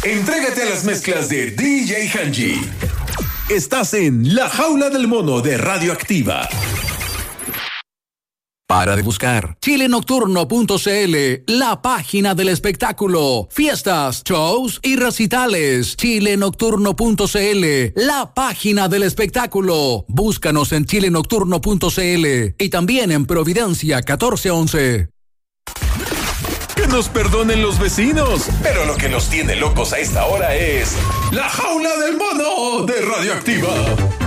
Entrégate a las mezclas de DJ Hanji. Estás en La Jaula del Mono de Radioactiva. Para de buscar chilenocturno.cl, la página del espectáculo, fiestas, shows y recitales. Chilenocturno.cl, la página del espectáculo. Búscanos en chilenocturno.cl y también en Providencia 1411. Que nos perdonen los vecinos, pero lo que nos tiene locos a esta hora es La Jaula del Mono de Radioactiva.